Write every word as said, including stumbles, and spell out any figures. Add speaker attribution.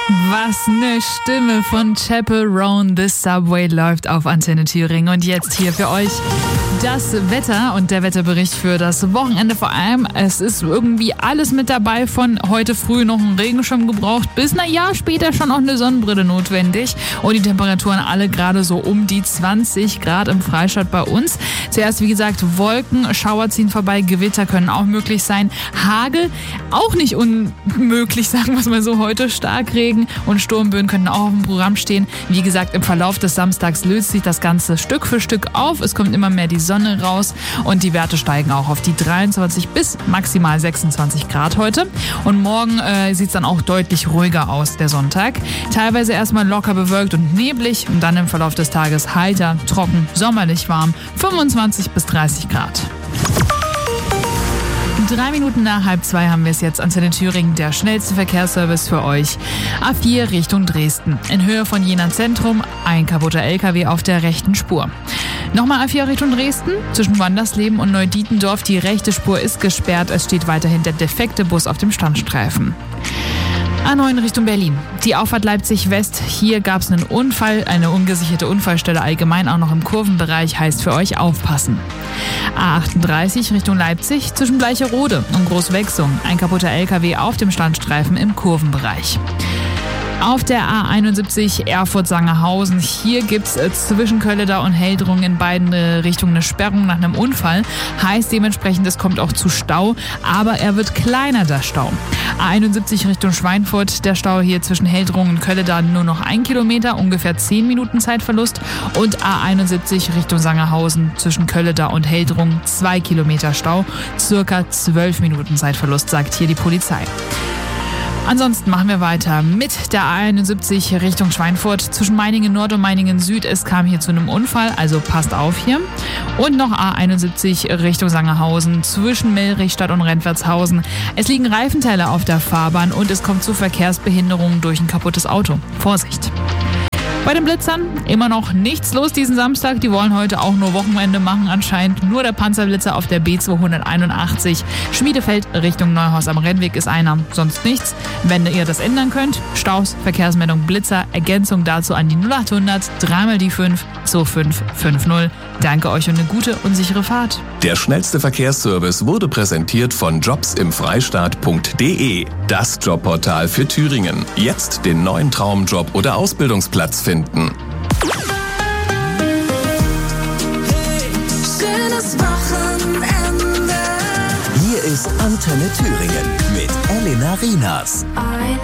Speaker 1: Was ne Stimme von Chaperone. The Subway läuft auf Antenne Thüringen. Und jetzt hier für euch das Wetter und der Wetterbericht für das Wochenende vor allem. Es ist irgendwie alles mit dabei, von heute früh noch einen Regenschirm gebraucht bis, na ja, später schon auch eine Sonnenbrille notwendig. Und die Temperaturen alle gerade so um die zwanzig Grad im Freistaat bei uns. Zuerst, wie gesagt, Wolken, Schauer ziehen vorbei, Gewitter können auch möglich sein. Hagel auch nicht unmöglich, sagen wir es mal so, heute Starkregen und Sturmböen könnten auch auf dem Programm stehen. Wie gesagt, im Verlauf des Samstags löst sich das Ganze Stück für Stück auf. Es kommt immer mehr die Sonne raus und die Werte steigen auch auf die dreiundzwanzig bis maximal sechsundzwanzig Grad heute. Und morgen äh, sieht es dann auch deutlich ruhiger aus, der Sonntag. Teilweise erstmal locker bewölkt und neblig und dann im Verlauf des Tages heiter, trocken, sommerlich warm, fünfundzwanzig bis dreißig Grad. Drei Minuten nach halb zwei haben wir es jetzt. Antenne Thüringen, der schnellste Verkehrsservice für euch. A vier Richtung Dresden. In Höhe von Jena Zentrum, ein kaputter L K W auf der rechten Spur. Nochmal A vier Richtung Dresden. Zwischen Wandersleben und Neudietendorf, die rechte Spur ist gesperrt. Es steht weiterhin der defekte Bus auf dem Standstreifen. A neun Richtung Berlin. Die Auffahrt Leipzig West. Hier gab es einen Unfall, eine ungesicherte Unfallstelle allgemein, auch noch im Kurvenbereich, heißt für euch aufpassen. A achtunddreißig Richtung Leipzig zwischen Bleicherode und Großwechsum. Ein kaputter L K W auf dem Standstreifen im Kurvenbereich. Auf der A einundsiebzig Erfurt-Sangerhausen. Hier gibt es zwischen Kölleda und Heldrungen in beiden Richtungen eine Sperrung nach einem Unfall. Heißt dementsprechend, es kommt auch zu Stau, aber er wird kleiner, der Stau. A einundsiebzig Richtung Schweinfurt. Der Stau hier zwischen Heldrungen und Kölleda nur noch ein Kilometer, ungefähr zehn Minuten Zeitverlust. Und A einundsiebzig Richtung Sangerhausen zwischen Kölleda und Heldrungen zwei Kilometer Stau, circa zwölf Minuten Zeitverlust, sagt hier die Polizei. Ansonsten machen wir weiter mit der A einundsiebzig Richtung Schweinfurt zwischen Meiningen Nord und Meiningen Süd. Es kam hier zu einem Unfall, also passt auf hier. Und noch A einundsiebzig Richtung Sangerhausen zwischen Mellrichstadt und Rentwertshausen. Es liegen Reifenteile auf der Fahrbahn und es kommt zu Verkehrsbehinderungen durch ein kaputtes Auto. Vorsicht! Bei den Blitzern immer noch nichts los diesen Samstag. Die wollen heute auch nur Wochenende machen anscheinend. Nur der Panzerblitzer auf der B zweihunderteinundachtzig. Schmiedefeld Richtung Neuhaus am Rennweg ist einer, sonst nichts. Wenn ihr das ändern könnt, Staus, Verkehrsmeldung, Blitzer, Ergänzung dazu an die null achthundert dreimal die fünf zwei fünf fünf null. Danke euch und eine gute und sichere Fahrt.
Speaker 2: Der schnellste Verkehrsservice wurde präsentiert von jobs im freistaat punkt de. Das Jobportal für Thüringen. Jetzt den neuen Traumjob oder Ausbildungsplatz finden.
Speaker 3: Hey, schönes Wochenende.
Speaker 4: Hier ist Antenne Thüringen mit Elena Rienas.
Speaker 3: Ein